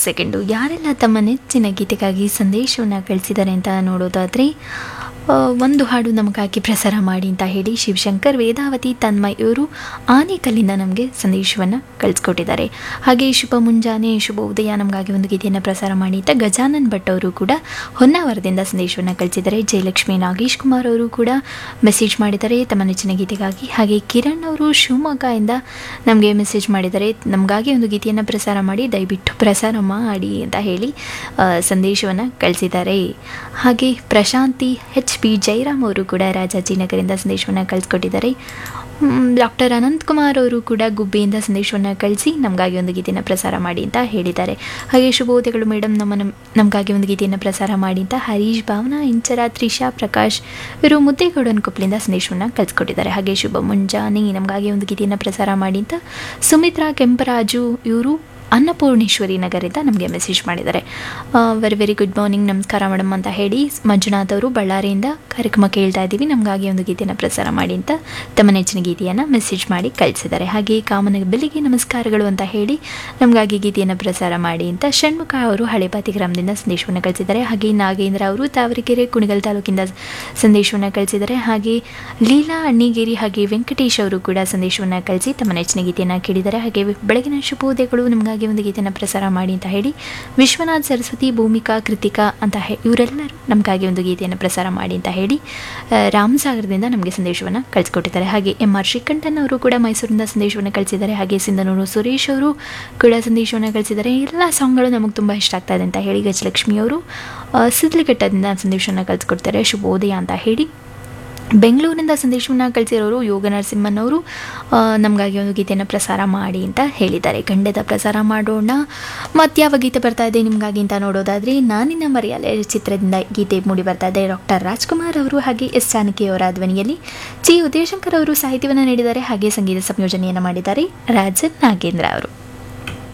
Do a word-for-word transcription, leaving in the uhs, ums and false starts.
Second. ಯಾರೆಲ್ಲ ತಮ್ಮ ನೆಚ್ಚಿನ ಗೀತೆಗಾಗಿ ಸಂದೇಶವನ್ನು ಕಳಿಸಿದ್ದಾರೆ ಅಂತ ನೋಡೋದಾದರೆ, ಒಂದು ಹಾಡು ನಮಗಾಗಿ ಪ್ರಸಾರ ಮಾಡಿ ಅಂತ ಹೇಳಿ ಶಿವಶಂಕರ್ ವೇದಾವತಿ ತನ್ಮಯ್ ಇವರು ಆನೇಕಲ್ಲಿಂದ ನಮಗೆ ಸಂದೇಶವನ್ನು ಕಳಿಸ್ಕೊಟ್ಟಿದ್ದಾರೆ. ಹಾಗೆ ಶುಭ ಮುಂಜಾನೆ ಶುಭ ಉದಯ ನಮಗಾಗಿ ಒಂದು ಗೀತೆಯನ್ನು ಪ್ರಸಾರ ಮಾಡಿ ಅಂತ ಗಜಾನನ್ ಭಟ್ ಅವರು ಕೂಡ ಹೊನ್ನಾವರದಿಂದ ಸಂದೇಶವನ್ನು ಕಳಿಸಿದ್ದಾರೆ. ಜಯಲಕ್ಷ್ಮಿ ನಾಗೇಶ್ ಕುಮಾರ್ ಅವರು ಕೂಡ ಮೆಸೇಜ್ ಮಾಡಿದ್ದಾರೆ ತಮ್ಮ ನೆಚ್ಚಿನ ಗೀತೆಗಾಗಿ. ಹಾಗೆ ಕಿರಣ್ ಅವರು ಶಿವಮೊಗ್ಗದಿಂದ ನಮಗೆ ಮೆಸೇಜ್ ಮಾಡಿದ್ದಾರೆ, ನಮಗಾಗಿ ಒಂದು ಗೀತೆಯನ್ನು ಪ್ರಸಾರ ಮಾಡಿ ದಯವಿಟ್ಟು ಪ್ರಸಾರ ಮಾಡಿ ಅಂತ ಹೇಳಿ ಸಂದೇಶವನ್ನು ಕಳಿಸಿದ್ದಾರೆ. ಹಾಗೆ ಪ್ರಶಾಂತಿ ಎಚ್ ಪಿ ಜೈರಾಮ್ ಅವರು ಕೂಡ ರಾಜಾಜಿನಗರಿಂದ ಸಂದೇಶವನ್ನು ಕಳಿಸ್ಕೊಟ್ಟಿದ್ದಾರೆ. ಡಾಕ್ಟರ್ ಅನಂತಕುಮಾರ್ ಅವರು ಕೂಡ ಗುಬ್ಬಿಯಿಂದ ಸಂದೇಶವನ್ನು ಕಳಿಸಿ ನಮಗಾಗಿ ಒಂದು ಗೀತೆಯನ್ನು ಪ್ರಸಾರ ಮಾಡಿ ಅಂತ ಹೇಳಿದ್ದಾರೆ. ಹಾಗೆ ಶುಭೋದಯಗಳು ಮೇಡಮ್, ನಮ್ಮ ನಮಗಾಗಿ ಒಂದು ಗೀತೆಯನ್ನು ಪ್ರಸಾರ ಮಾಡಿ ಅಂತ ಹರೀಶ್, ಭಾವನಾ ಇಂಚರ, ತ್ರಿಷಾ, ಪ್ರಕಾಶ್ ಇವರು ಮುದ್ದೇಗೌಡನ ಕೊಪ್ಪಲಿಂದ ಸಂದೇಶವನ್ನು ಕಳಿಸ್ಕೊಟ್ಟಿದ್ದಾರೆ. ಹಾಗೆ ಶುಭ ಮುಂಜಾನೆ ನಮಗಾಗಿ ಒಂದು ಗೀತೆಯನ್ನು ಪ್ರಸಾರ ಮಾಡಿ ಅಂತ ಸುಮಿತ್ರಾ ಕೆಂಪರಾಜು ಇವರು ಅನ್ನಪೂರ್ಣೇಶ್ವರಿ ನಗರಿಂದ ನಮಗೆ ಮೆಸೇಜ್ ಮಾಡಿದ್ದಾರೆ. ವೆರಿ ವೆರಿ ಗುಡ್ ಮಾರ್ನಿಂಗ್, ನಮಸ್ಕಾರ ಮೇಡಮ್ ಅಂತ ಹೇಳಿ ಮಂಜುನಾಥ್ ಅವರು ಬಳ್ಳಾರಿಯಿಂದ ಕಾರ್ಯಕ್ರಮ ಕೇಳ್ತಾ ಇದ್ದೀವಿ, ನಮಗಾಗಿ ಒಂದು ಗೀತೆಯನ್ನು ಪ್ರಸಾರ ಮಾಡಿ ಅಂತ ತಮ್ಮ ನೆಚ್ಚಿನ ಗೀತೆಯನ್ನು ಮೆಸೇಜ್ ಮಾಡಿ ಕಳಿಸಿದ್ದಾರೆ. ಹಾಗೆ ಕಾಮನ ಬೆಳಿಗ್ಗೆ ನಮಸ್ಕಾರಗಳು ಅಂತ ಹೇಳಿ ನಮಗಾಗಿ ಗೀತೆಯನ್ನು ಪ್ರಸಾರ ಮಾಡಿ ಅಂತ ಷಣ್ಮುಖ ಅವರು ಹಳೆಪಾತಿ ಗ್ರಾಮದಿಂದ ಸಂದೇಶವನ್ನು ಕಳಿಸಿದ್ದಾರೆ. ಹಾಗೆ ನಾಗೇಂದ್ರ ಅವರು ತಾವರೆಕೆರೆ ಕುಣಿಗಲ್ ತಾಲೂಕಿಂದ ಸಂದೇಶವನ್ನು ಕಳಿಸಿದ್ದಾರೆ. ಹಾಗೆ ಲೀಲಾ ಅಣ್ಣಿಗೇರಿ ಹಾಗೆ ವೆಂಕಟೇಶ್ ಅವರು ಕೂಡ ಸಂದೇಶವನ್ನು ಕಳಿಸಿ ತಮ್ಮ ನೆಚ್ಚಿನ ಗೀತೆಯನ್ನು ಕೇಳಿದ್ದಾರೆ. ಹಾಗೆ ಬೆಳಗಿನ ಶುಭೋದಯಗಳು ನಮಗಾಗಿ ಒಂದು ಗೀತೆಯನ್ನು ಪ್ರಸಾರ ಮಾಡಿ ಅಂತ ಹೇಳಿ ವಿಶ್ವನಾಥ್, ಸರಸ್ವತಿ, ಭೂಮಿಕಾ, ಕೃತಿಕಾ ಅಂತ ಹೇ ಇವರೆಲ್ಲರೂ ನಮಗಾಗಿ ಒಂದು ಗೀತೆಯನ್ನು ಪ್ರಸಾರ ಮಾಡಿ ಅಂತ ಹೇಳಿ ರಾಮಸಾಗರದಿಂದ ನಮಗೆ ಸಂದೇಶವನ್ನು ಕಳಿಸ್ಕೊಟ್ಟಿದ್ದಾರೆ. ಹಾಗೆ ಎಂ ಆರ್ ಶ್ರೀಕಂಠನ್ ಅವರು ಕೂಡ ಮೈಸೂರಿನಿಂದ ಸಂದೇಶವನ್ನು ಕಳಿಸಿದ್ದಾರೆ. ಹಾಗೆ ಸಿಂಧನೂರು ಸುರೇಶ್ ಅವರು ಕೂಡ ಸಂದೇಶವನ್ನು ಕಳಿಸಿದ್ದಾರೆ. ಎಲ್ಲ ಸಾಂಗ್ಗಳು ನಮಗೆ ತುಂಬ ಇಷ್ಟ ಆಗ್ತಾ ಇದೆ ಅಂತ ಹೇಳಿ ಗಜಲಕ್ಷ್ಮಿ ಅವರು ಸಿದ್ಲಿಘಟ್ಟದಿಂದ ಸಂದೇಶವನ್ನು ಕಳಿಸ್ಕೊಡ್ತಾರೆ ಶುಭೋದಯ ಅಂತ ಹೇಳಿ. ಬೆಂಗಳೂರಿನಿಂದ ಸಂದೇಶವನ್ನು ಕಳಿಸಿರೋರು ಯೋಗ ನರಸಿಂಹನ್ ಅವರು ನಮಗಾಗಿ ಒಂದು ಗೀತೆಯನ್ನು ಪ್ರಸಾರ ಮಾಡಿ ಅಂತ ಹೇಳಿದ್ದಾರೆ. ಖಂಡಿತ ಪ್ರಸಾರ ಮಾಡೋಣ. ಮತ್ಯಾವ ಗೀತೆ ಬರ್ತಾ ಇದೆ ನಿಮಗಾಗಿ ಅಂತ ನೋಡೋದಾದರೆ, ನಾನಿನ ಮರೆಯಲೆ ಚಿತ್ರದಿಂದ ಗೀತೆ ಮೂಡಿ ಬರ್ತಾ ಇದೆ. ಡಾಕ್ಟರ್ ರಾಜ್ಕುಮಾರ್ ಅವರು ಹಾಗೆ ಎಸ್ ಜಾನಕಿ ಅವರ ಧ್ವನಿಯಲ್ಲಿ ಜಿ ಉದಯಶಂಕರ್ ಅವರು ಸಾಹಿತ್ಯವನ್ನು ನೀಡಿದ್ದಾರೆ. ಹಾಗೆ ಸಂಗೀತ ಸಂಯೋಜನೆಯನ್ನು ಮಾಡಿದ್ದಾರೆ ರಾಜನ್ ನಾಗೇಂದ್ರ ಅವರು.